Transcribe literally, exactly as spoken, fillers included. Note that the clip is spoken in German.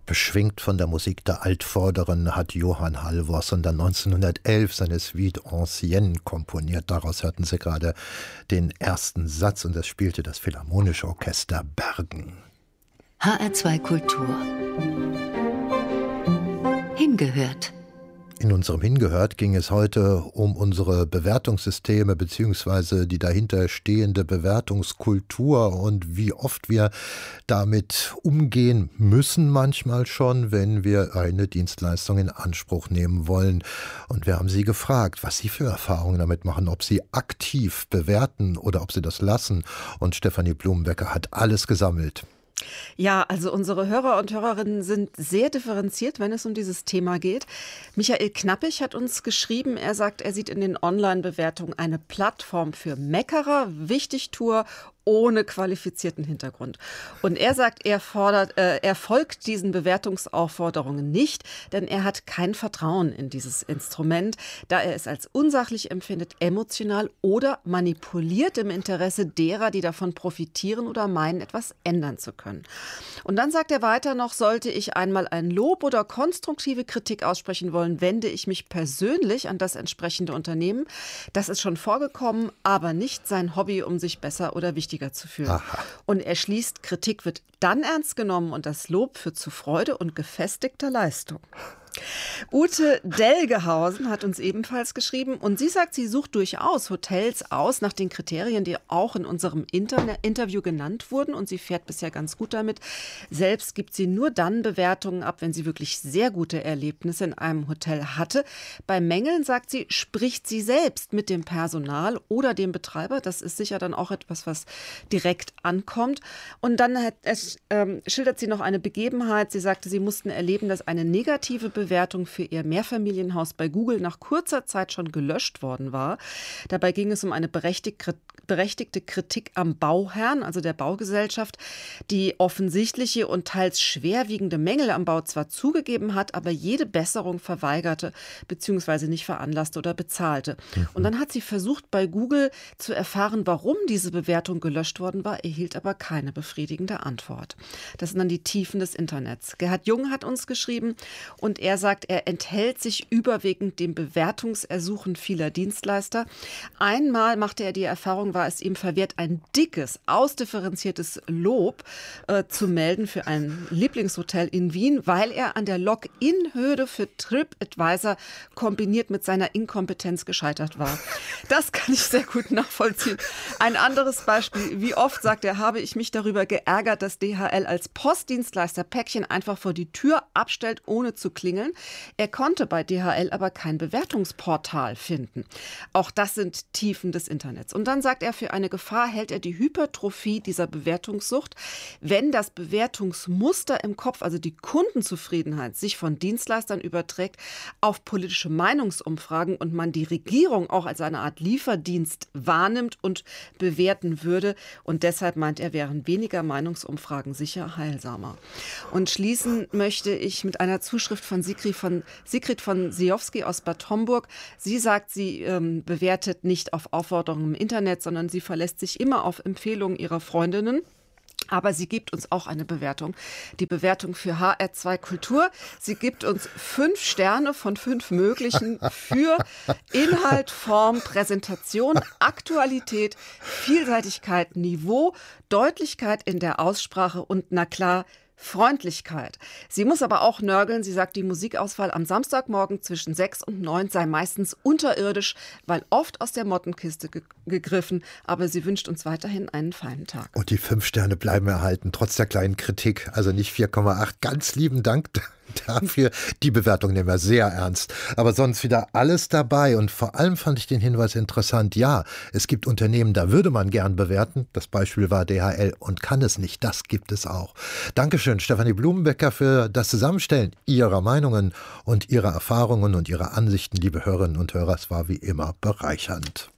Beschwingt von der Musik der Altvorderen hat Johann Halvorsen dann neunzehnhundertelf seine Suite Ancienne komponiert. Daraus hörten Sie gerade den ersten Satz und das spielte das Philharmonische Orchester Bergen. H R zwei Kultur. Hingehört. In unserem Hingehört ging es heute um unsere Bewertungssysteme bzw. die dahinterstehende Bewertungskultur und wie oft wir damit umgehen müssen, manchmal schon, wenn wir eine Dienstleistung in Anspruch nehmen wollen. Und wir haben Sie gefragt, was Sie für Erfahrungen damit machen, ob Sie aktiv bewerten oder ob Sie das lassen. Und Stefanie Blumenbecker hat alles gesammelt. Ja, also unsere Hörer und Hörerinnen sind sehr differenziert, wenn es um dieses Thema geht. Michael Knappig hat uns geschrieben, er sagt, er sieht in den Online-Bewertungen eine Plattform für Meckerer, Wichtigtuer ohne qualifizierten Hintergrund. Und er sagt, er fordert, äh, er folgt diesen Bewertungsaufforderungen nicht, denn er hat kein Vertrauen in dieses Instrument, da er es als unsachlich empfindet, emotional oder manipuliert im Interesse derer, die davon profitieren oder meinen, etwas ändern zu können. Und dann sagt er weiter noch, sollte ich einmal ein Lob oder konstruktive Kritik aussprechen wollen, wende ich mich persönlich an das entsprechende Unternehmen. Das ist schon vorgekommen, aber nicht sein Hobby, um sich besser oder wichtiger zu fühlen. Aha. Und er schließt, Kritik wird dann ernst genommen und das Lob führt zu Freude und gefestigter Leistung. Ute Delgehausen hat uns ebenfalls geschrieben und sie sagt, sie sucht durchaus Hotels aus nach den Kriterien, die auch in unserem Inter- Interview genannt wurden und sie fährt bisher ganz gut damit. Selbst gibt sie nur dann Bewertungen ab, wenn sie wirklich sehr gute Erlebnisse in einem Hotel hatte. Bei Mängeln, sagt sie, spricht sie selbst mit dem Personal oder dem Betreiber. Das ist sicher dann auch etwas, was direkt ankommt. Und dann hat, es, ähm, schildert sie noch eine Begebenheit. Sie sagte, sie mussten erleben, dass eine negative Bewertung Bewertung für ihr Mehrfamilienhaus bei Google nach kurzer Zeit schon gelöscht worden war. Dabei ging es um eine berechtigte Kritik am Bauherrn, also der Baugesellschaft, die offensichtliche und teils schwerwiegende Mängel am Bau zwar zugegeben hat, aber jede Besserung verweigerte bzw. nicht veranlasste oder bezahlte. Mhm. Und dann hat sie versucht, bei Google zu erfahren, warum diese Bewertung gelöscht worden war, erhielt aber keine befriedigende Antwort. Das sind dann die Tiefen des Internets. Gerhard Jung hat uns geschrieben und er sagt, er enthält sich überwiegend dem Bewertungsersuchen vieler Dienstleister. Einmal machte er die Erfahrung, war es ihm verwehrt, ein dickes, ausdifferenziertes Lob äh, zu melden für ein Lieblingshotel in Wien, weil er an der Login-Hürde für TripAdvisor kombiniert mit seiner Inkompetenz gescheitert war. Das kann ich sehr gut nachvollziehen. Ein anderes Beispiel, wie oft, sagt er, habe ich mich darüber geärgert, dass D H L als Postdienstleister Päckchen einfach vor die Tür abstellt, ohne zu klingeln. Er konnte bei D H L aber kein Bewertungsportal finden. Auch das sind Tiefen des Internets. Und dann sagt er, für eine Gefahr hält er die Hypertrophie dieser Bewertungssucht, wenn das Bewertungsmuster im Kopf, also die Kundenzufriedenheit, sich von Dienstleistern überträgt auf politische Meinungsumfragen und man die Regierung auch als eine Art Lieferdienst wahrnimmt und bewerten würde. Und deshalb meint er, wären weniger Meinungsumfragen sicher heilsamer. Und schließen möchte ich mit einer Zuschrift von Sigrid von, Sigrid von Siowski aus Bad Homburg. Sie sagt, sie ähm, bewertet nicht auf Aufforderungen im Internet, sondern sie verlässt sich immer auf Empfehlungen ihrer Freundinnen. Aber sie gibt uns auch eine Bewertung. Die Bewertung für H R zwei Kultur. Sie gibt uns fünf Sterne von fünf möglichen für Inhalt, Form, Präsentation, Aktualität, Vielseitigkeit, Niveau, Deutlichkeit in der Aussprache und, na klar, Freundlichkeit. Sie muss aber auch nörgeln. Sie sagt, die Musikauswahl am Samstagmorgen zwischen sechs und neun sei meistens unterirdisch, weil oft aus der Mottenkiste ge- gegriffen. Aber sie wünscht uns weiterhin einen feinen Tag. Und die fünf Sterne bleiben erhalten, trotz der kleinen Kritik. Also nicht vier Komma acht. Ganz lieben Dank dafür. Die Bewertung nehmen wir sehr ernst. Aber sonst wieder alles dabei. Und vor allem fand ich den Hinweis interessant. Ja, es gibt Unternehmen, da würde man gern bewerten. Das Beispiel war D H L und kann es nicht. Das gibt es auch. Dankeschön, Stefanie Blumenbecker, für das Zusammenstellen Ihrer Meinungen und Ihrer Erfahrungen und Ihrer Ansichten, liebe Hörerinnen und Hörer. Es war wie immer bereichernd.